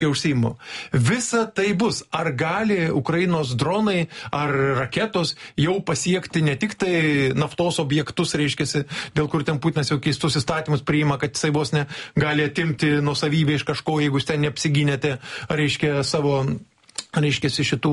užsiimu. Visa tai bus. Ar gali Ukrainos dronai ar raketos jau pasiekti ne tik tai naftos objektus, reiškiasi, dėl kur ten Putinas jau keistus įstatymus priima, kad jisai vos ne gali atimti nuosavybę iš kažko, jeigu jūs ten neapsigynėte, reiškia, savo reiškiasi šitų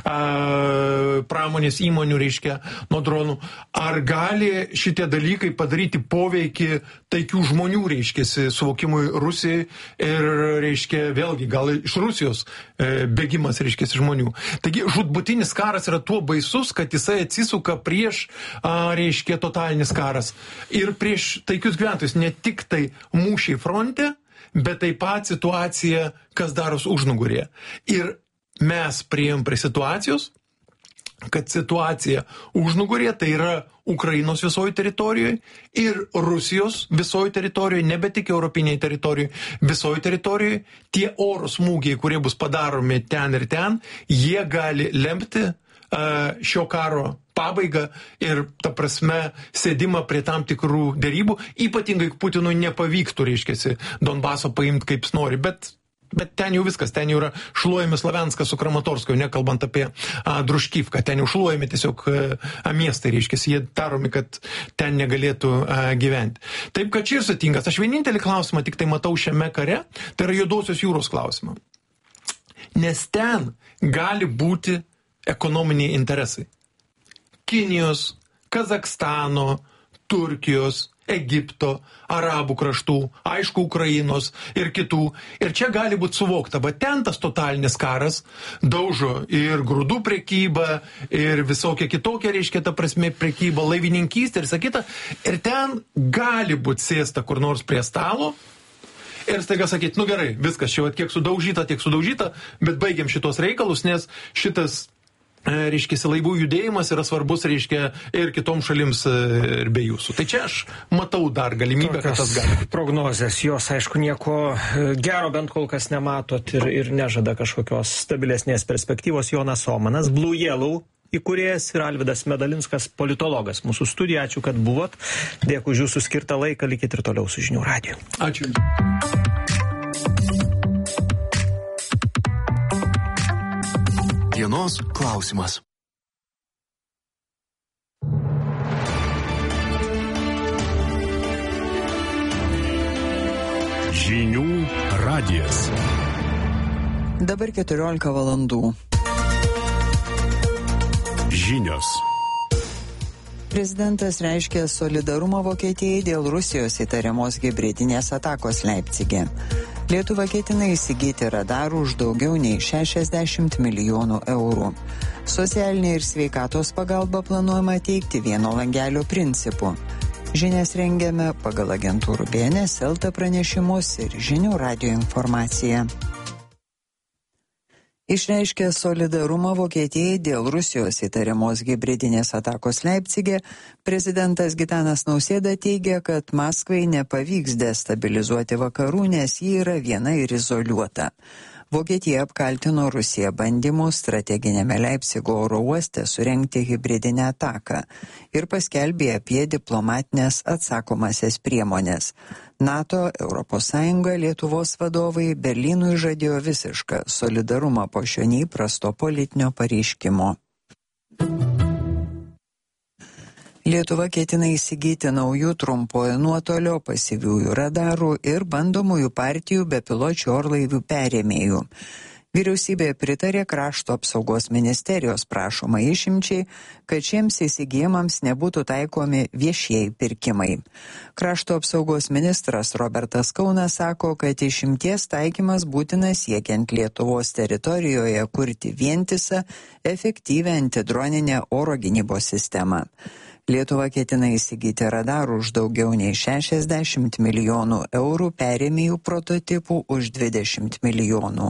pramonės įmonių, reiškia, nuo dronų. Ar gali šitie dalykai padaryti poveikį taikių žmonių, reiškiasi, suvokimui Rusijai ir, reiškia, vėlgi, gal iš Rusijos bėgimas, reiškiasi, žmonių. Taigi, žūtbūtinis karas yra tuo baisus, kad jisai atsisuka prieš, reiškia, totalinis karas. Ir prieš taikius gyventojus, ne tik tai mūšiai fronte, bet taip pat situacija, kas daros užnugurėje. Ir mes priėjom prie situacijos, kad situacija užnugurėje, tai yra Ukrainos visoje teritorijoje ir Rusijos visoje teritorijoje, nebe tik europinėje teritorijoje, visoje teritorijoje, tie oro smūgiai, kurie bus padaromi ten ir ten, jie gali lemti šio karo pabaigą ir, ta prasme, sėdimą prie tam tikrų derybų, ypatingai Putinui nepavyktų, reiškiasi, Donbaso paimti kaip jis nori, bet ten jau viskas, ten jau yra šluojami Slavenskas su Kramatorskiu, nekalbant apie Druškivką, ten jau šluojami tiesiog miestai, reiškiasi, jie daromi, kad ten negalėtų gyventi. Taip, kad čia ir sutingas. Aš vienintelį klausimą tik tai matau šiame kare, tai yra Juodosios jūros klausimą. Nes ten gali būti ekonominiai interesai. Kinijos, Kazakstano, Turkijos, Egipto, Arabų kraštų, aišku, Ukrainos ir kitų. Ir čia gali būti suvokta, bet ten tas totalinis karas daužo ir grūdų prekybą, ir visokia kitokia, reiškia, ta prasme, prekyba, laivininkystė ir sakyta. Ir ten gali būti sėsta kur nors prie stalo ir staiga sakyti, nu gerai, viskas, čia kiek sudaužyta, bet baigiam šitos reikalus, nes šitas reiškia, laivų judėjimas yra svarbus, reiškia, ir kitoms šalims ir be jūsų. Tai čia aš matau dar galimybę, kad tas gali. Prognozės, jos, aišku, nieko gero bent kol kas nematot ir nežada kažkokios stabilesnės perspektyvos. Jonas Omanas, Blue Yellow įkūrėjas ir Alvydas Medalinskas, politologas. Mūsų studija, ačiū, kad buvot. Dėkui už jūsų skirtą laiką, likit ir toliau su Žinių radiju. Ačiū. Dienos klausimas. Žinių radijas. Dabar 14 valandų. Žinios. Prezidentas reiškė solidarumą Vokietijai dėl Rusijos įtariamos hibridinės atakos Leipcige. Lietuva ketina įsigyti radarų už daugiau nei 60 milijonų eurų. Socialinė ir sveikatos pagalba planuojama teikti vieno langelio principu. Žinias rengiame pagal agentūrų BNS, LT pranešimus ir Žinių radijo informaciją. Išreiškė solidarumą Vokietijai dėl Rusijos įtariamos hibridinės atakos Leipcige, prezidentas Gitanas Nausėda teigia, kad Maskvai nepavyks destabilizuoti vakarų, nes ji yra viena ir izoliuota. Vokietija apkaltino Rusiją bandymu strateginėme Leipcigo oro uoste surengti hibridinę ataką ir paskelbė apie diplomatinės atsakomasias priemonės. NATO, ES, Lietuvos vadovai Berlynui žadėjo visišką solidarumą po šio neįprasto politinio pareiškimo. Lietuva ketina įsigyti naujų trumpojo nuotolio pasyviųjų radarų ir bandomųjų partijų bepiločių orlaivių perėmėjų. Vyriausybė pritarė Krašto apsaugos ministerijos prašomai išimčiai, kad šiems įsigijimams nebūtų taikomi viešieji pirkimai. Krašto apsaugos ministras Robertas Kaunas sako, kad išimties taikymas būtinas siekiant Lietuvos teritorijoje kurti vientisą, efektyvią antidroninę oro gynybos sistemą. Lietuva ketina įsigyti radarų už daugiau nei 60 milijonų eurų, perėmėjų prototipų už 20 milijonų.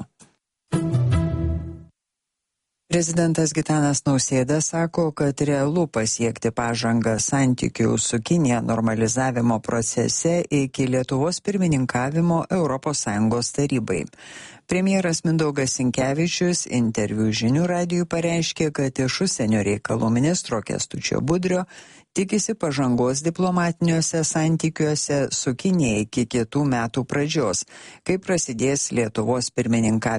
Prezidentas Gitanas Nausėda sako, kad realu pasiekti pažangą santykių su Kinija normalizavimo procese iki Lietuvos pirmininkavimo ES tarybai. Premjeras Mindaugas Sinkevičius interviu Žinių radijui pareiškė, kad iš užsienio reikalų ministro Kęstučio Budrio tikisi pažangos diplomatiniuose santykiuose su Kinija iki kitų metų pradžios, kai prasidės Lietuvos pirmininkavimo